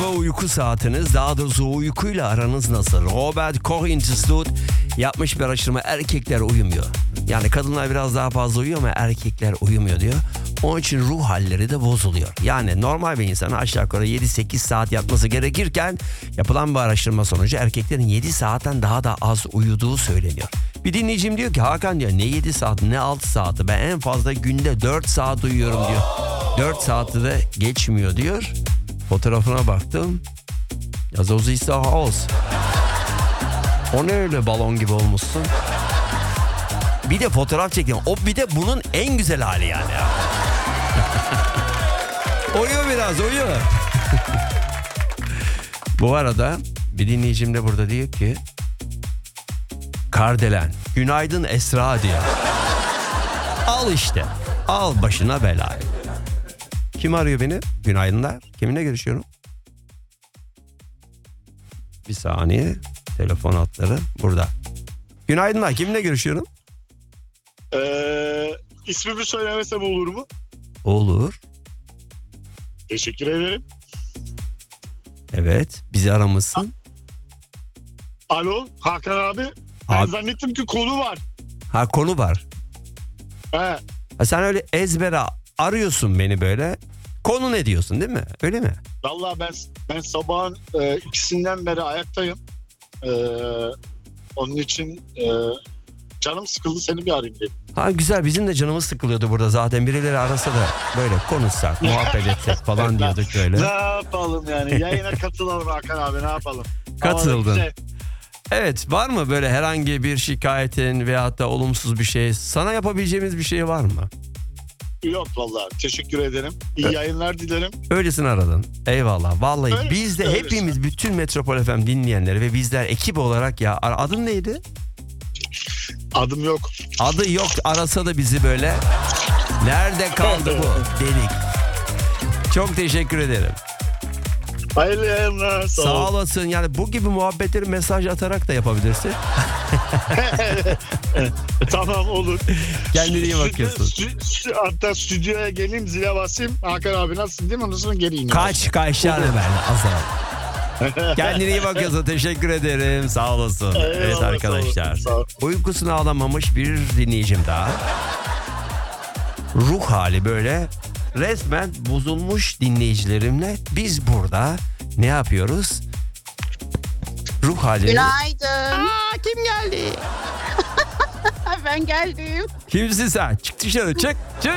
acaba uyku saatiniz, daha doğrusu uykuyla aranız nasıl? Robert Koch Institute yapmış bir araştırma, erkekler uyumuyor. Yani kadınlar biraz daha fazla uyuyor ama erkekler uyumuyor diyor. Onun için ruh halleri de bozuluyor. Yani normal bir insanın aşağı yukarı 7-8 saat yatması gerekirken yapılan bir araştırma sonucu erkeklerin 7 saatten daha da az uyuduğu söyleniyor. Bir dinleyicim diyor ki Hakan diyor ne 7 saat ne 6 saati, ben en fazla günde 4 saat uyuyorum diyor. 4 saati de geçmiyor diyor. Fotoğrafına baktım. Ya so siehst du auch aus. O ne öyle balon gibi olmuşsun. Bir de fotoğraf çektim. O bir de bunun en güzel hali yani. Uyuyor biraz, uyuyor. Bu arada bir dinleyicim de burada diyor ki Kardelen, günaydın Esra diyor. Al işte, al başına belayı. Kim arıyor beni? Günaydınlar. Kiminle görüşüyorum? Bir saniye. Telefon hatları burada. Günaydınlar. Kiminle görüşüyorum? İsmimi söylemesem olur mu? Olur. Teşekkür ederim. Evet. Bizi aramışsın. Alo Hakan abi. Ben Abi. zannettim ki konu var. Ha, konu var. He. Ha, sen öyle ezbere arıyorsun beni böyle. Konu ne diyorsun değil mi? Öyle mi? Vallahi ben sabahın ikisinden beri ayaktayım. Onun için canım sıkıldı, seni bir arayayım dedim. Ha, güzel, bizim de canımız sıkılıyordu burada zaten. Birileri arasa da böyle konuşsak, muhabbet etsek falan diyorduk böyle. Ne yapalım yani? Yayına katılalım Hakan abi, ne yapalım? Katıldın. Ama işte, Evet, var mı böyle herhangi bir şikayetin veyahut da olumsuz bir şey? Sana yapabileceğimiz bir şey var mı? yok vallahi. Teşekkür ederim. İyi yayınlar dilerim. Öylesine aradın. Eyvallah. Vallahi Öyle, biz de öylesine. hepimiz, bütün Metropol FM dinleyenleri ve bizler ekip olarak ya. Adın neydi? Adım yok. Adı yok, arasa da bizi böyle. Nerede kaldı bu dedik. Çok teşekkür ederim. Hayırlı yayınlar. Sağ olasın. Yani bu gibi muhabbetleri mesaj atarak da yapabilirsin. Tamam, olur. Kendine iyi bakıyorsun. Hatta stüdyoya geleyim, zile basayım. Hakan abi nasılsın değil mi? Ondan sonra geleyim. Kaç tane ben azal. Kendine iyi bakıyorsun. Teşekkür ederim. Sağ olasın. Eyvallah, Evet arkadaşlar. sağ ol. Uykusunu alamamış bir dinleyicim daha. Ruh hali böyle resmen bozulmuş dinleyicilerimle biz burada ne yapıyoruz? Ruh hali. Günaydın. Kim geldi? Ben geldim. Kimsin sen? Çık dışarı, çık.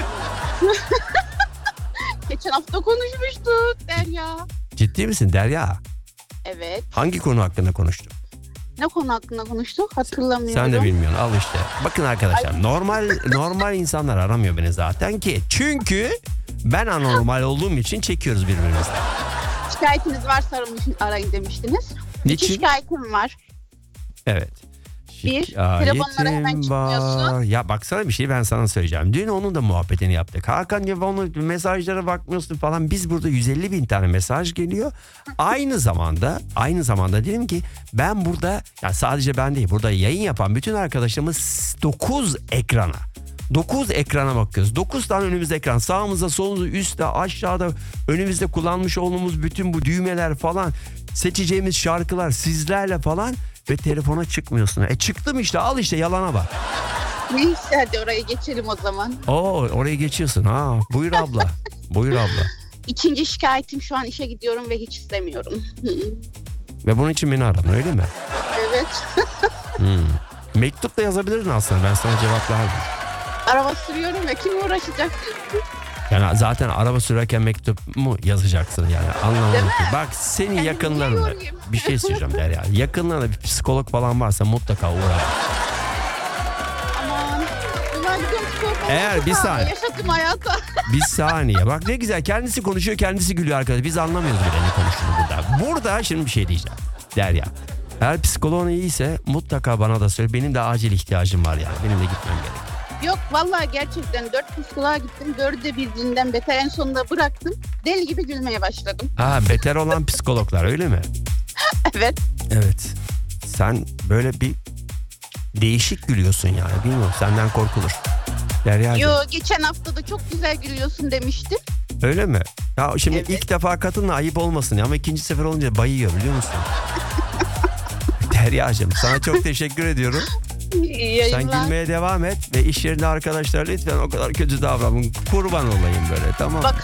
Geçen hafta konuşmuştuk Derya. Ciddi misin Derya? Evet. Hangi konu hakkında konuştuk? Ne konu hakkında konuştuk hatırlamıyorum. Sen de bilmiyorsun, al işte. Bakın arkadaşlar, normal insanlar aramıyor beni zaten ki. Çünkü ben anormal olduğum için çekiyoruz birbirimizden. Şikayetiniz varsa arayın demiştiniz. Niçin? İki şikayetim var. Evet. Bir, telefonlara hemen çıkmıyorsun. Ya baksana, bir şey ben sana söyleyeceğim. Dün onun da muhabbetini yaptık. Hakan ya onu mesajlara bakmıyorsun falan. Biz burada 150 bin tane mesaj geliyor. Aynı zamanda dedim ki ben burada, ya sadece ben değil, burada yayın yapan bütün arkadaşlarımız 9 ekrana bakıyoruz. 9 tane önümüzde ekran. Sağımızda, solumuzda, üstte, aşağıda, önümüzde kullanmış olduğumuz bütün bu düğmeler falan, seçeceğimiz şarkılar sizlerle falan ve telefona çıkmıyorsun. Çıktım işte, al işte, yalana bak. Neyse hadi oraya geçelim o zaman. Oraya geçiyorsun ha. Buyur abla. İkinci şikayetim, şu an işe gidiyorum ve hiç istemiyorum. Ve bunun için beni aradın öyle mi? Evet. Mektup da yazabilirdin aslında, ben sana cevap verdim. Araba sürüyorum ve kim uğraşacak? Yani zaten araba sürerken mektup mu yazacaksın yani, anlamadım Değil ki. mi? Bak senin Kendimi yakınlarına yorayım. bir şey söyleyeceğim Derya. Yakınlarına bir psikolog falan varsa mutlaka uğra. Aman. Bunlar gidiyorum psikoloğa. Eğer bir saniye. Yaşadım hayata. Bir saniye, bak ne güzel, kendisi konuşuyor, kendisi gülüyor arkadaş. Biz anlamıyoruz bile ne konuştuğunu burada. Burada şimdi bir şey diyeceğim Derya. Eğer psikoloğun iyiyse mutlaka bana da söyle. Benim de acil ihtiyacım var yani. Benim de gitmem gerek. Yok vallahi gerçekten 4 psikoloğa gittim. 4'ü de birbirinden beter, en sonunda bıraktım. Deli gibi gülmeye başladım. Beter olan psikologlar öyle mi? Evet. Evet. Sen böyle bir değişik gülüyorsun yani. Bilmiyorum, senden korkulur. Derya'cığım. Yo, geçen hafta da çok güzel gülüyorsun demiştin. Öyle mi? Ya şimdi Evet. ilk defa kadınla ayıp olmasın ya, ama ikinci sefer olunca bayıyor, biliyor musun? Derya'cığım, sana çok teşekkür ediyorum. İyi Sen yayınlar. gülmeye devam et ve iş yerinde arkadaşlar lütfen o kadar kötü davranın. Kurban olayım böyle, tamam mı? Bak